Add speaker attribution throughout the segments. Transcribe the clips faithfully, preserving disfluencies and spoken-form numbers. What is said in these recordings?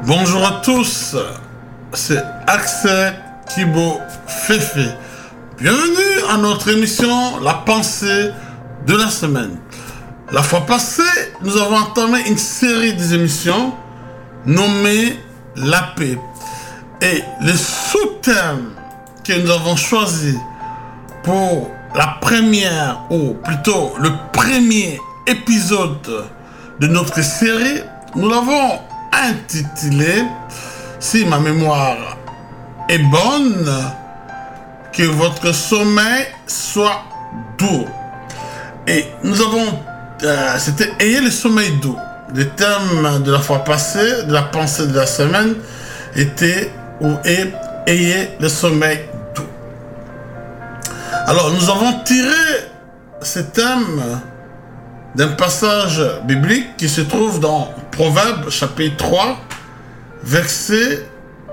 Speaker 1: Bonjour à tous, c'est Axel Kibo Fefe. Bienvenue à notre émission La pensée de la semaine. La fois passée, nous avons entamé une série d'émissions nommée La paix. Et le sous-thème que nous avons choisi pour la première, ou plutôt le premier épisode de notre série, nous l'avons intitulé, si ma mémoire est bonne, que votre sommeil soit doux. Et nous avons, euh, c'était ayez le sommeil doux. Le thème de la fois passée, de la pensée de la semaine, était ou est ayez le sommeil doux. Alors nous avons tiré ce thème d'un passage biblique qui se trouve dans Proverbes chapitre trois, versets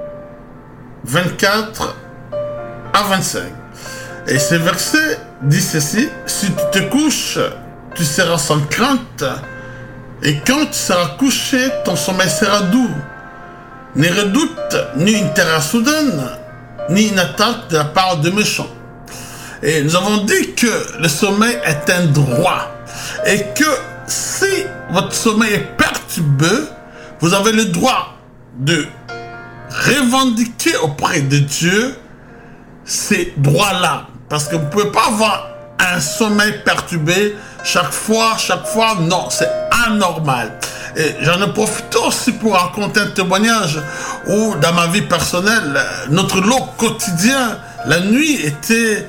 Speaker 1: vingt-quatre à vingt-cinq. Et ce verset dit ceci: si tu te couches, tu seras sans crainte, et quand tu seras couché, ton sommeil sera doux. Ne redoute ni une terreur soudaine, ni une attaque de la part de méchants. Et nous avons dit que le sommeil est un droit, et que si votre sommeil est perturbé, vous avez le droit de revendiquer auprès de Dieu ces droits-là. Parce que vous ne pouvez pas avoir un sommeil perturbé chaque fois, chaque fois, non, c'est anormal. Et j'en ai profité aussi pour raconter un témoignage où, dans ma vie personnelle, notre lot quotidien, la nuit était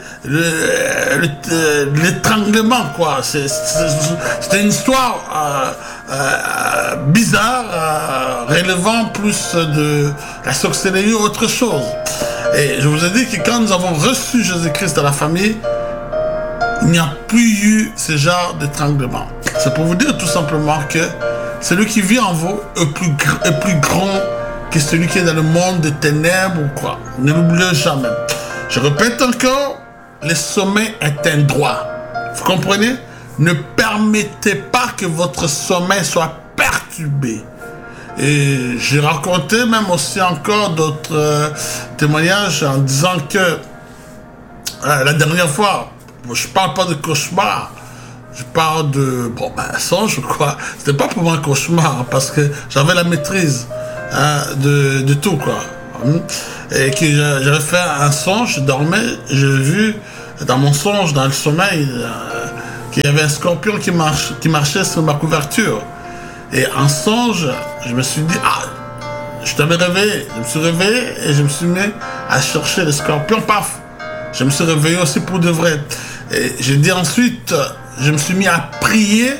Speaker 1: l'étranglement, quoi. C'était une histoire euh, euh, bizarre, euh, relevant plus de la sorcellerie ou autre chose. Et je vous ai dit que quand nous avons reçu Jésus-Christ dans la famille, il n'y a plus eu ce genre d'étranglement. C'est pour vous dire tout simplement que celui qui vit en vous est plus, est plus grand que celui qui est dans le monde des ténèbres ou quoi. Ne l'oubliez jamais. Je répète encore, le sommeil est un droit. Vous comprenez? Ne permettez pas que votre sommeil soit perturbé. Et j'ai raconté même aussi encore d'autres euh, témoignages en disant que euh, la dernière fois, je parle pas de cauchemar, je parle de bon ben songe quoi. C'était pas pour moi un cauchemar parce que j'avais la maîtrise hein, de, de tout quoi. Et que j'avais fait un songe, je dormais, j'ai vu dans mon songe, dans le sommeil, euh, qu'il y avait un scorpion qui, marche, qui marchait sur ma couverture. Et en songe, je me suis dit, ah, je t'avais réveillé. Je me suis réveillé et je me suis mis à chercher le scorpion, paf. Je me suis réveillé aussi pour de vrai. Et j'ai dit ensuite, je me suis mis à prier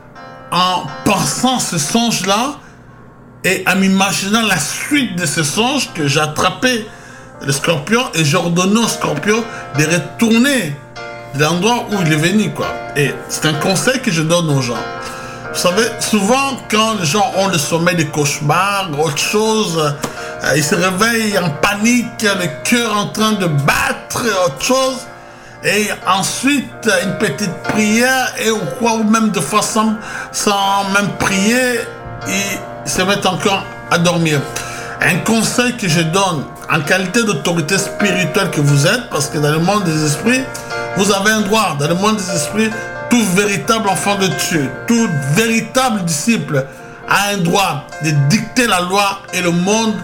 Speaker 1: en pensant ce songe-là et en m'imaginant la suite de ce songe que j'ai attrapé le scorpion et j'ordonnais au scorpion de retourner de l'endroit où il est venu, quoi. Et c'est un conseil que je donne aux gens. Vous savez, souvent, quand les gens ont le sommeil des cauchemars, autre chose, euh, ils se réveillent en panique, le cœur en train de battre, autre chose. Et ensuite, une petite prière, et ou quoi, ou même de fois sans, sans même prier, ils se mettent encore à dormir. Un conseil que je donne, en qualité d'autorité spirituelle que vous êtes, parce que dans le monde des esprits, vous avez un droit, dans le monde des esprits, tout véritable enfant de Dieu, tout véritable disciple a un droit de dicter la loi et le monde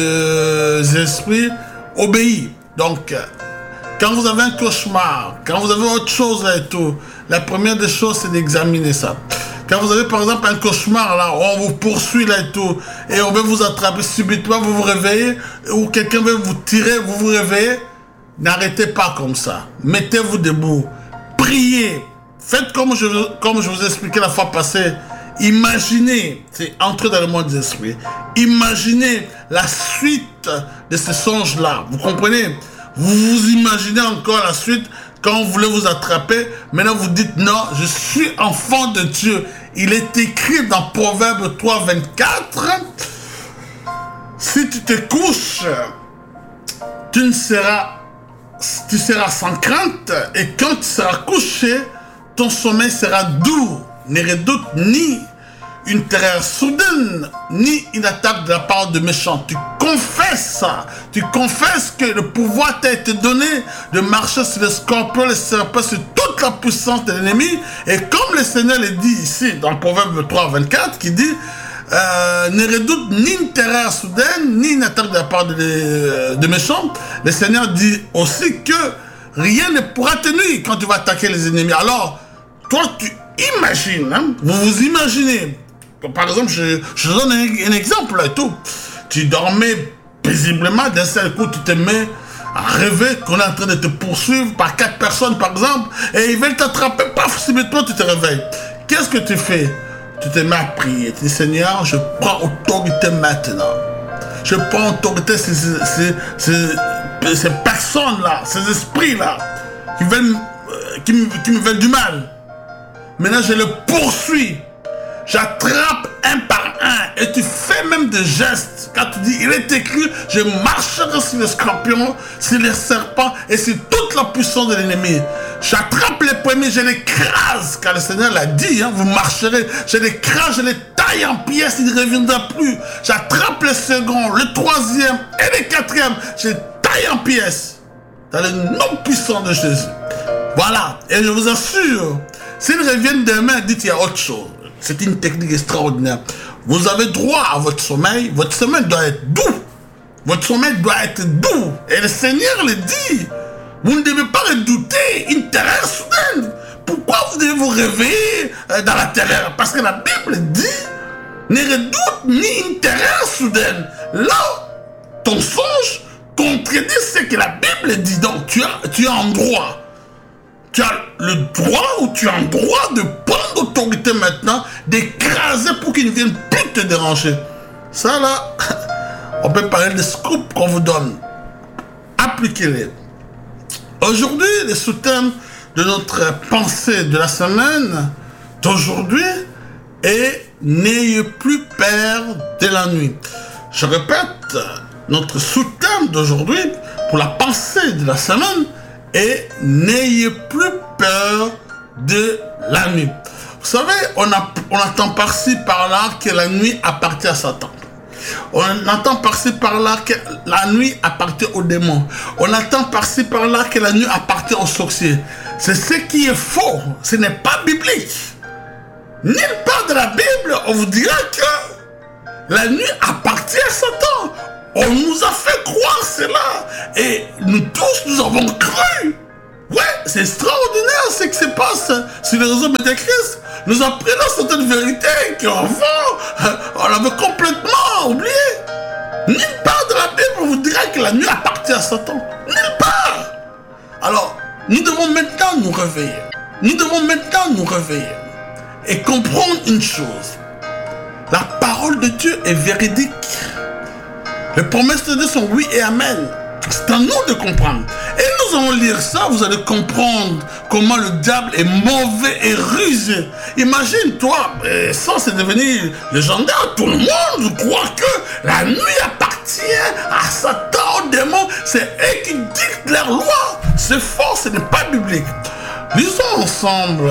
Speaker 1: des esprits obéit. Donc, quand vous avez un cauchemar, quand vous avez autre chose là et tout, la première des choses, c'est d'examiner ça. Quand vous avez par exemple un cauchemar là, où on vous poursuit là et tout, et on veut vous attraper subitement, vous vous réveillez, ou quelqu'un veut vous tirer, vous vous réveillez, n'arrêtez pas comme ça. Mettez-vous debout, priez. Faites comme je, comme je vous ai expliqué la fois passée. Imaginez, c'est entrer dans le monde des esprits. Imaginez la suite de ce songe-là. Vous comprenez? Vous vous imaginez encore la suite quand on voulait vous attraper. Maintenant vous dites non, je suis enfant de Dieu. Il est écrit dans Proverbes trois, vingt-quatre. Si tu te couches, tu ne seras, tu seras sans crainte. Et quand tu seras couché, ton sommeil sera doux. Ne redoute ni une terreur soudaine, ni une attaque de la part de méchants. Tu confesses ça. Tu confesses que le pouvoir t'a été donné de marcher sur les scorpions, les serpents, sur toute la puissance de l'ennemi. Et comme le Seigneur le dit ici, dans le Proverbe trois, vingt-quatre, qui dit euh, ne redoute ni une terreur soudaine, ni une attaque de la part de, les, de méchants. Le Seigneur dit aussi que rien ne pourra te nuire quand tu vas attaquer les ennemis. Alors, toi, tu imagines, hein, vous vous imaginez. Par exemple, je, je donne un, un exemple et tout. Tu dormais paisiblement, d'un seul coup, tu te mets à rêver qu'on est en train de te poursuivre par quatre personnes, par exemple, et ils veulent t'attraper, paf, subitement, tu te réveilles. Qu'est-ce que tu fais? Tu te mets à prier. Tu dis, Seigneur, je prends autorité maintenant. Je prends autorité sur ces, ces, ces, ces personnes-là, ces esprits-là, qui, veulent, qui, me, qui me veulent du mal. Maintenant, je le poursuis. J'attrape un par un et tu fais même des gestes. Quand tu dis, il est écrit, je marcherai sur les scorpions, sur les serpents et sur toute la puissance de l'ennemi. J'attrape les premiers, je les écrase, car le Seigneur l'a dit, hein, vous marcherez, je les écrase, je les taille en pièces, il ne reviendra plus. J'attrape les seconds, le troisième et le quatrième, je les taille en pièces. Dans le nom puissant de Jésus. Voilà, et je vous assure, s'ils reviennent demain, dites qu'il y a autre chose. C'est une technique extraordinaire. Vous avez droit à votre sommeil. Votre sommeil doit être doux. Votre sommeil doit être doux. Et le Seigneur le dit. Vous ne devez pas redouter une terreur soudaine. Pourquoi vous devez vous réveiller dans la terreur? Parce que la Bible dit, ne redoute ni une terreur soudaine. Là, ton songe contredit ce que la Bible dit. Donc, tu as, tu as un droit. Tu as le droit ou tu as le droit de prendre autorité maintenant, d'écraser pour qu'ils ne viennent plus te déranger. Ça là, on peut parler des scoops qu'on vous donne. Appliquez-les. Aujourd'hui, le sous-thème de notre pensée de la semaine d'aujourd'hui est « N'ayez plus peur de la nuit ». Je répète, notre sous-thème d'aujourd'hui pour la pensée de la semaine et n'ayez plus peur de la nuit. Vous savez, on, a, on entend par-ci par-là que la nuit appartient à Satan. On entend par-ci par-là que la nuit appartient aux démons. On entend par-ci par-là que la nuit appartient aux sorciers. C'est ce qui est faux. Ce n'est pas biblique. Nulle part de la Bible, on vous dira que la nuit appartient à Satan. On nous a fait croire cela. Et nous tous, nous avons cru. Ouais, c'est extraordinaire ce qui se passe sur les réseaux médiacristiens. Nous apprenons certaines vérités qu'avant, on avait complètement oublié. Nulle part de la Bible, on vous dira que la nuit appartient à Satan. Nulle part. Alors, nous devons maintenant nous réveiller. Nous devons maintenant nous réveiller. Et comprendre une chose. La parole de Dieu est véridique. Les promesses de Dieu sont oui et amen. C'est à nous de comprendre. Et nous allons lire ça, vous allez comprendre comment le diable est mauvais et rusé. Imagine-toi, ça c'est devenu légendaire. Tout le monde croit que la nuit appartient à Satan, aux démons. C'est eux qui dictent leur loi. C'est faux, ce n'est pas biblique. Lisons ensemble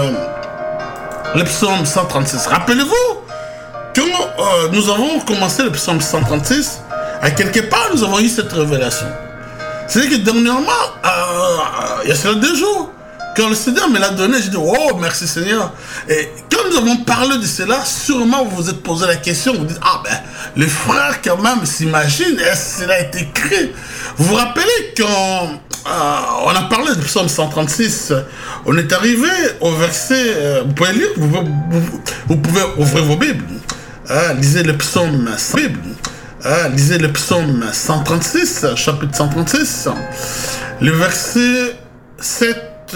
Speaker 1: le psaume cent trente-six. Rappelez-vous que euh, nous avons commencé le psaume cent trente-six. À quelque part, nous avons eu cette révélation. C'est-à-dire que dernièrement, euh, il y a cela deux jours, quand le Seigneur me l'a donné, j'ai dit, oh, merci Seigneur. Et quand nous avons parlé de cela, sûrement vous vous êtes posé la question, vous dites, ah ben, les frères quand même s'imaginent, est-ce que cela a été écrit? Vous vous rappelez quand euh, on a parlé du psaume cent trente-six, on est arrivé au verset, euh, vous pouvez lire, vous, vous, vous pouvez ouvrir vos Bibles, euh, lisez le psaume sans Bible. Ah, lisez le psaume cent trente-six, chapitre cent trente-six, le verset sept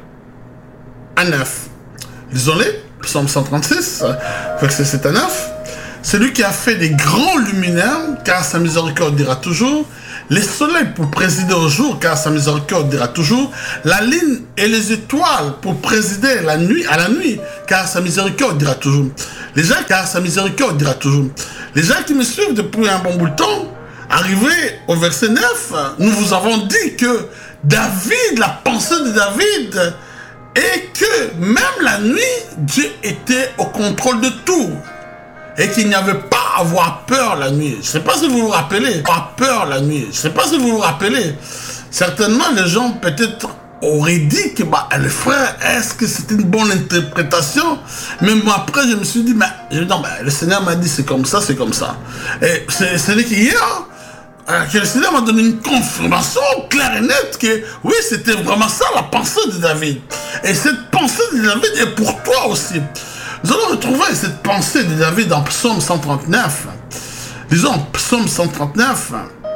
Speaker 1: à neuf. Lisons-les, psaume cent trente-six, verset sept à neuf. Celui qui a fait des grands luminaires, car sa miséricorde dira toujours. Les soleils pour présider au jour, car sa miséricorde dira toujours. La lune et les étoiles pour présider la nuit à la nuit, car sa miséricorde dira toujours. Les gens, car sa miséricorde dira toujours. Les gens qui me suivent depuis un bon bout de temps, arrivé au verset neuf, nous vous avons dit que David, la pensée de David, est que même la nuit, Dieu était au contrôle de tout. et qu'il n'y avait pas à avoir peur la nuit. Je ne sais pas si vous vous rappelez. Pas peur la nuit. Je ne sais pas si vous vous rappelez. Certainement, les gens peut-être auraient dit que bah, le frère, est-ce que c'était une bonne interprétation? Mais moi, après, je me suis dit, mais je, non, bah, le Seigneur m'a dit c'est comme ça, c'est comme ça. Et c'est qu'hier, euh, que le Seigneur m'a donné une confirmation claire et nette que oui, c'était vraiment ça la pensée de David. Et cette pensée de David est pour toi aussi. Nous allons retrouver cette pensée de David dans Psaume cent trente-neuf. Disons, Psaume cent trente-neuf.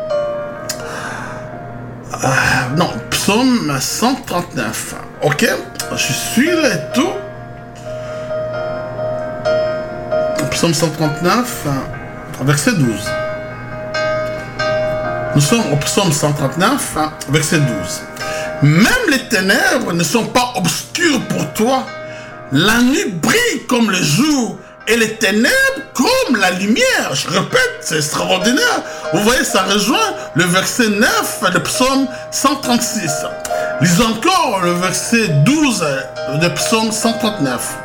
Speaker 1: Euh, non, Psaume cent trente-neuf. Ok, je suis là et tout. Psaume cent trente-neuf, verset douze. Nous sommes au Psaume cent trente-neuf, verset douze. Même les ténèbres ne sont pas obscures pour toi. La nuit brille comme le jour et les ténèbres comme la lumière. Je répète, c'est extraordinaire. Vous voyez, ça rejoint le verset neuf de Psaume cent trente-six. Lisons encore le verset douze de Psaume cent trente-neuf.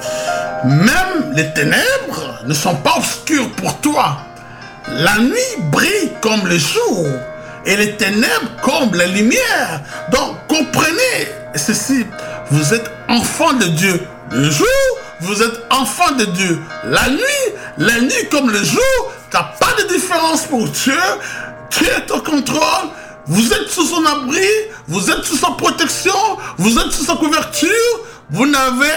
Speaker 1: Même les ténèbres ne sont pas obscures pour toi. La nuit brille comme le jour et les ténèbres comme la lumière. Donc, comprenez ceci. Vous êtes enfants de Dieu. Le jour, vous êtes enfants de Dieu. La nuit, la nuit comme le jour, tu n'as pas de différence pour Dieu. Dieu est au contrôle. Vous êtes sous son abri. Vous êtes sous sa protection. Vous êtes sous sa couverture. Vous n'avez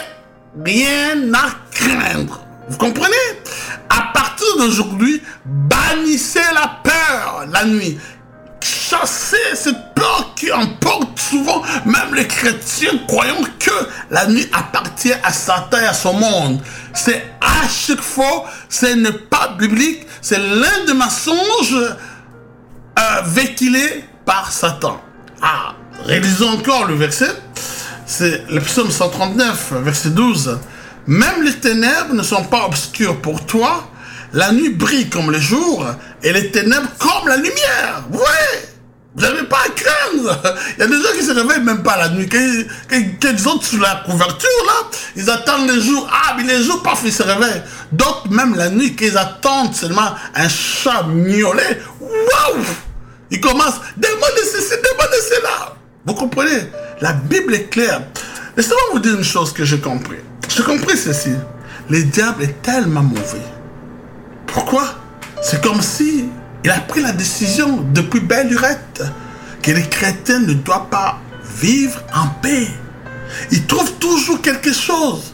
Speaker 1: rien à craindre. Vous comprenez? À partir d'aujourd'hui, bannissez la peur la nuit. Chassez cette peur qui emporte souvent même les chrétiens croyant que la nuit appartient à Satan et à son monde. C'est à chaque fois, ce n'est pas biblique, c'est l'un des mensonges euh, véhiculés par Satan. Ah, réalisons encore le verset, c'est le psaume cent trente-neuf, verset douze. Même les ténèbres ne sont pas obscures pour toi. La nuit brille comme le jour et les ténèbres comme la lumière. Ouais, vous n'avez pas à craindre. Il y a des gens qui se réveillent même pas la nuit. Quand ils, quand, quand ils sont sous la couverture, là, ils attendent les jours. Ah, mais les jours, paf, ils se réveillent. D'autres, même la nuit, qu'ils attendent seulement un chat miauler. Waouh! Ils commencent, demandez ceci, demandez cela. Vous comprenez? La Bible est claire. Laissez-moi vous dire une chose que j'ai compris. J'ai compris ceci. Le diable est tellement mauvais. Pourquoi? C'est comme si il a pris la décision depuis belle lurette que les chrétiens ne doivent pas vivre en paix. Il trouve toujours quelque chose